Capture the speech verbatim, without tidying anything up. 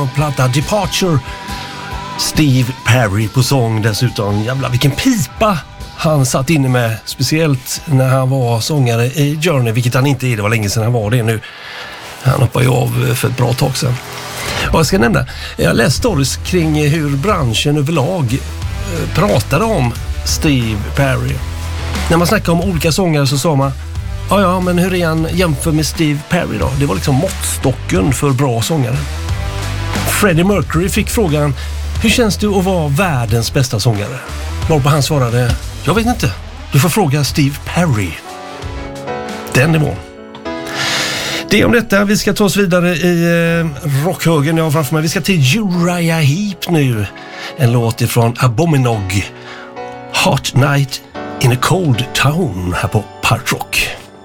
Platta Departure. Steve Perry på sång dessutom. Jävlar vilken pipa han satt inne med. Speciellt när han var sångare i Journey, vilket han inte är. Det var länge sedan han var det nu. Han hoppade ju av för ett bra tag sedan. Och jag ska nämna, jag läste stories kring hur branschen överlag pratade om Steve Perry. När man snackade om olika sångare så sa man, ja ja men hur är han jämför med Steve Perry då? Det var liksom måttstocken för bra sångare. Freddie Mercury fick frågan, hur känns det att vara världens bästa sångare? Varpå han svarade, jag vet inte. Du får fråga Steve Perry. Den nivån. Det om detta. Vi ska ta oss vidare i eh, rockhögen jag har framför mig. Vi ska till Uriah Heep nu. En låt ifrån Abominog. Hot Night in a Cold Town här på Part Rock.